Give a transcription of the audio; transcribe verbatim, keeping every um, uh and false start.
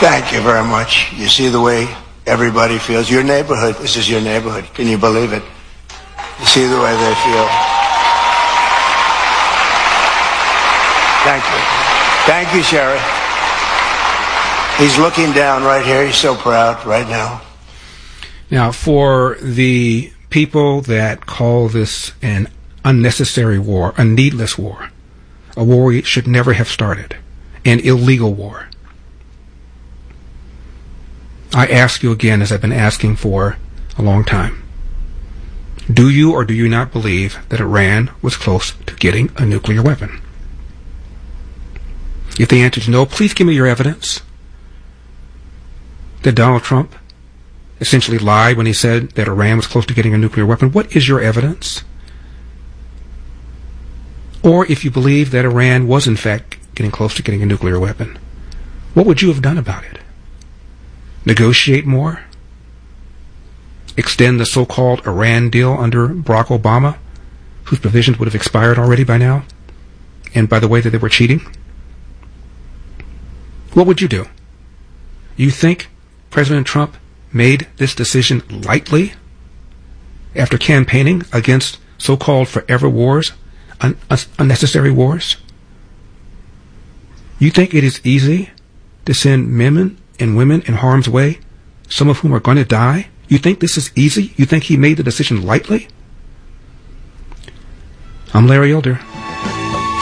Thank you very much. You see the way everybody feels. Your neighborhood, this is your neighborhood. Can you believe it? You see the way they feel. Thank you. Thank you, Sherry. He's looking down right here. He's so proud right now. Now, for the people that call this an unnecessary war, a needless war, a war we should never have started, an illegal war, I ask you again, as I've been asking for a long time, do you or do you not believe that Iran was close to getting a nuclear weapon? If the answer is no, please give me your evidence that Donald Trump essentially lied when he said that Iran was close to getting a nuclear weapon. What is your evidence? Or if you believe that Iran was in fact getting close to getting a nuclear weapon, what would you have done about it? Negotiate more? Extend the so-called Iran deal under Barack Obama, whose provisions would have expired already by now, and by the way that they were cheating? What would you do? You think President Trump made this decision lightly after campaigning against so-called forever wars, un- unnecessary wars? You think it is easy to send men and women in harm's way, some of whom are going to die? You think this is easy? You think he made the decision lightly? I'm Larry Elder.